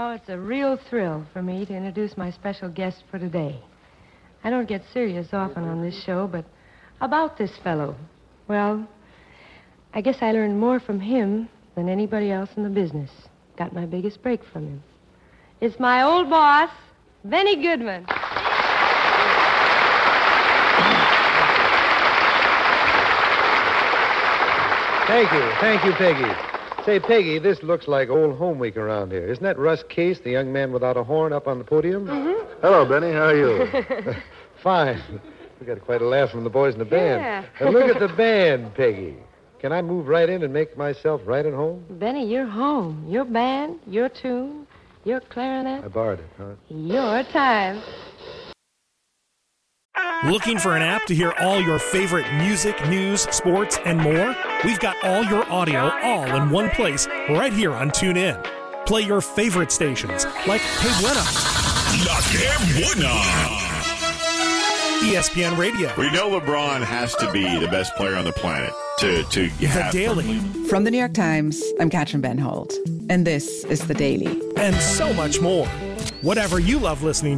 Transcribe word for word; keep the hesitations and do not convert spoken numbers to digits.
Now it's a real thrill for me to introduce my special guest for today. I don't get serious often on this show, but about this fellow, well, I guess I learned more from him than anybody else in the business. Got my biggest break from him. It's my old boss, Benny Goodman. Thank you. Thank you, Peggy. Say, Peggy, this looks like old home week around here. Isn't that Russ Case, the young man without a horn, up on the podium? Mm-hmm. Hello, Benny. How are you? Fine. We got quite a laugh from the boys in the band. Yeah. And look at the band, Peggy. Can I move right in and make myself right at home? Benny, you're home. Your band, your tune, your clarinet. I borrowed it, huh? Your time. Looking for an app to hear all your favorite music, news, sports, and more? We've got all your audio all in one place right here on TuneIn. Play your favorite stations like Que Buena, La Que Buena, E S P N Radio, we know LeBron has to be the best player on the planet to, to The have Daily, From the New York Times, I'm Katrin Ben Holt, and this is The Daily. and so much more. Whatever you love listening